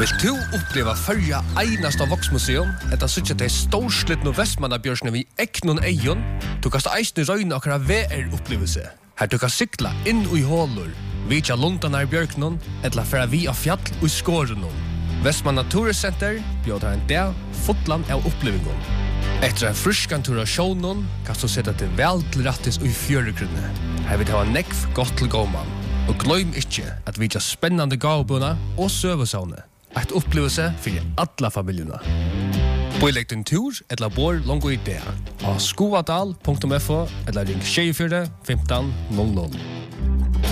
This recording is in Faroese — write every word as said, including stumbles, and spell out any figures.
Vill du uppleva förja einasta voksmuseum, etta sutja til storslittno Vestmannabjørsne vi eknon eion, du kast eisne røyne akkara V R-upplevelse. Her du kan sykla inn i hålur, vitja lundanar bjørknon, etla færa vi av fjall og skårenon. Vestmanna Turiscenter bjóðar en dag fotlan av upplevingon. Etter en fruskan tur av sjånon kan du sette til vel til rattis og i fjøregrunne. Her vil det ha nekv godt til gåman. Og gløym ikkje at vi har spennande gavbuna og søvesavne. Et opplevelse for alla familjena. Boilegg din tur eller bor longo i det. Av skoadal punktum f o eller ring tjue fire femten null null.